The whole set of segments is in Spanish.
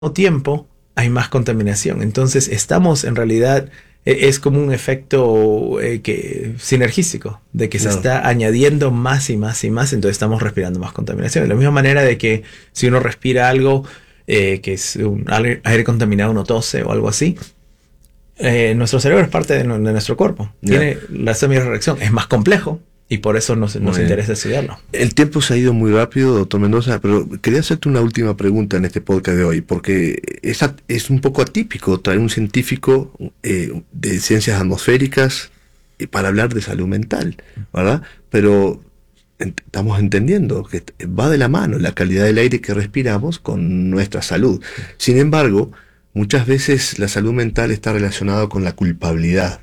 tiempo hay más contaminación. Entonces estamos en realidad, es como un efecto sinergístico, de que se Claro. está añadiendo más y más y más, entonces estamos respirando más contaminación. De la misma manera de que si uno respira algo que es un aire contaminado, uno tose o algo así, nuestro cerebro es parte de nuestro cuerpo. Tiene esa misma reacción. Es más complejo y por eso nos interesa estudiarlo. El tiempo se ha ido muy rápido, doctor Mendoza, pero quería hacerte una última pregunta en este podcast de hoy, porque es un poco atípico traer un científico de ciencias atmosféricas para hablar de salud mental, ¿verdad? Pero estamos entendiendo que va de la mano la calidad del aire que respiramos con nuestra salud. Sin embargo, muchas veces la salud mental está relacionada con la culpabilidad.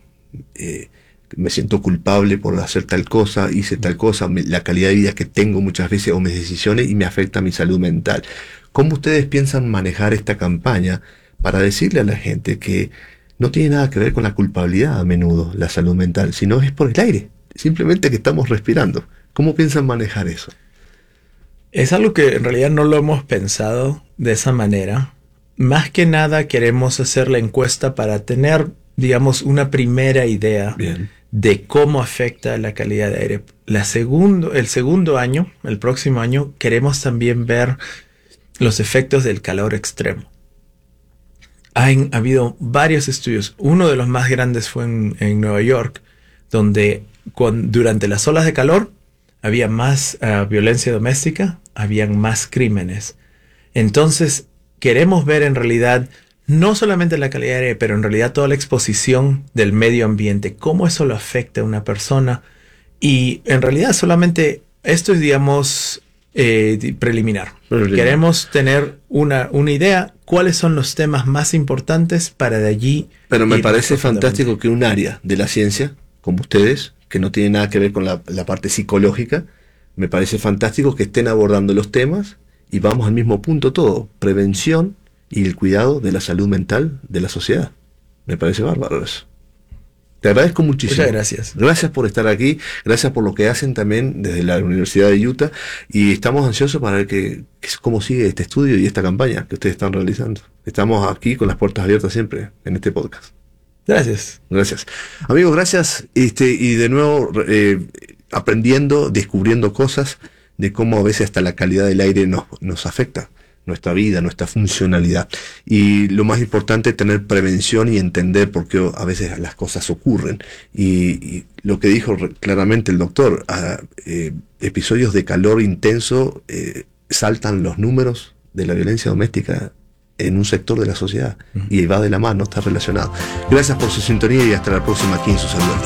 Me siento culpable por hacer tal cosa, hice tal cosa, la calidad de vida que tengo muchas veces o mis decisiones y me afecta mi salud mental. ¿Cómo ustedes piensan manejar esta campaña para decirle a la gente que no tiene nada que ver con la culpabilidad a menudo, la salud mental, sino es por el aire, simplemente que estamos respirando? ¿Cómo piensan manejar eso? Es algo que en realidad no lo hemos pensado de esa manera. Más que nada queremos hacer la encuesta para tener, digamos, una primera idea de cómo afecta la calidad de aire. El segundo año, el próximo año, queremos también ver los efectos del calor extremo. Ha habido varios estudios. Uno de los más grandes fue en Nueva York, donde durante las olas de calor había más violencia doméstica, habían más crímenes. Entonces, queremos ver en realidad no solamente la calidad de aire, pero en realidad toda la exposición del medio ambiente, cómo eso lo afecta a una persona. Y en realidad solamente esto es, digamos, preliminar. Queremos tener una idea cuáles son los temas más importantes para de allí. Pero me parece fantástico que un área de la ciencia, como ustedes, que no tiene nada que ver con la parte psicológica, me parece fantástico que estén abordando los temas y vamos al mismo punto todo, prevención y el cuidado de la salud mental de la sociedad. Me parece bárbaro eso. Te agradezco muchísimo. Muchas gracias. Gracias por estar aquí, gracias por lo que hacen también desde la Universidad de Utah y estamos ansiosos para ver cómo sigue este estudio y esta campaña que ustedes están realizando. Estamos aquí con las puertas abiertas siempre en este podcast. Gracias. Gracias. Amigos, gracias. Y de nuevo aprendiendo, descubriendo cosas de cómo a veces hasta la calidad del aire nos afecta nuestra vida, nuestra funcionalidad. Y lo más importante es tener prevención y entender por qué a veces las cosas ocurren. Y lo que dijo claramente el doctor, episodios de calor intenso saltan los números de la violencia doméstica en un sector de la sociedad. Y va de la mano, está relacionado. Gracias por su sintonía y hasta la próxima aquí en Su Salud al Día.